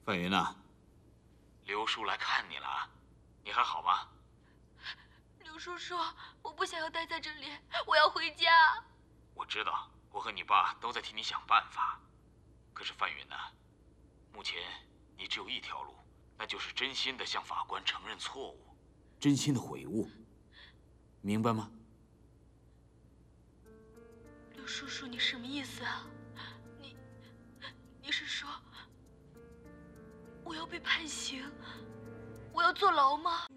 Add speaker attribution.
Speaker 1: 范云呐，
Speaker 2: 刘叔来看你了，你还好吗？
Speaker 3: 刘叔叔，我不想要待在这里，我要回家。
Speaker 2: 我知道，我和你爸都在替你想办法。可是范云呐，目前你只有一条路，那就是真心的向法官承认错误，
Speaker 1: 真心的悔悟，明白吗？
Speaker 3: 刘叔叔，你什么意思啊？你是说我要被判刑，我要坐牢吗？